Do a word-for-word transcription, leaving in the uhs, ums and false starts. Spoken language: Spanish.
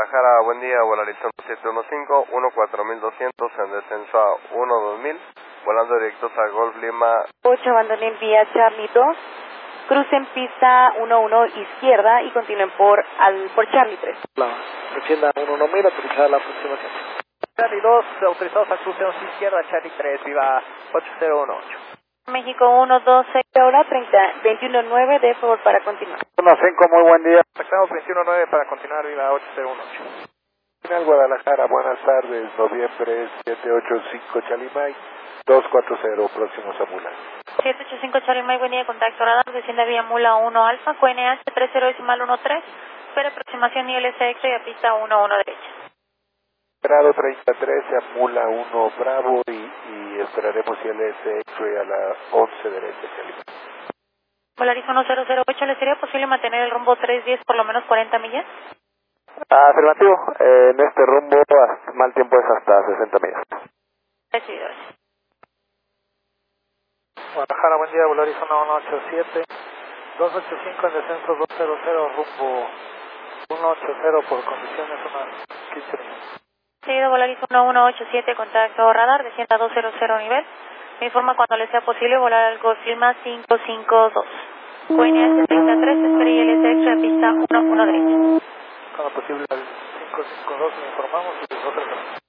Guadalajara, buen día, Volarizón siete uno cinco, uno cuatro mil doscientos en descenso a uno dos mil, volando directos a Golf Lima. ocho, abandonen vía Charlie dos, crucen pista uno uno izquierda y continúen por, al, por Charlie tres. La defienda uno uno mil, autorizada la aproximación. Charlie dos, autorizados a cruce once izquierda, Charlie tres, viva ocho cero uno ocho. México uno doce, ahora treinta, veintiuno nueve, de favor para continuar. uno cinco, muy buen día. Afectamos veintiuno nueve para continuar, viva ocho cero uno ocho. Final Guadalajara, buenas tardes, noviembre siete ocho cinco Charlie Mike, dos cuatro cero, próximos a Mula. siete ocho cinco Charlie Mike, buen día, contacto radar, descienda vía Mula uno Alfa, Q N H tres cero decimal uno tres, espera aproximación I L S X y a pista uno uno derecha. Grado treinta y tres a Mula uno Bravo y, y esperaremos I L S X-ray a la once derecha, Charlie Mike. Volaris uno cero cero ocho, ¿le sería posible mantener el rumbo tres diez por lo menos cuarenta millas? Afirmativo, eh, en este rumbo hasta, mal tiempo es hasta sesenta millas. Recibido, gracias. Guadalajara, buen día, Volaris uno uno ocho siete, dos ocho cinco en descenso dos cero cero, rumbo uno ocho cero por condiciones unas quince millas. Seguido Volaris uno uno ocho siete, contacto radar, descienda dos cero cero nivel. Me informa cuando le sea posible volar al Golf Lima cinco cinco dos. Q N H treinta y tres, espera I L S X a pista uno uno derecha. Cuando posible al cinco cinco dos, le informamos y dos cero cero.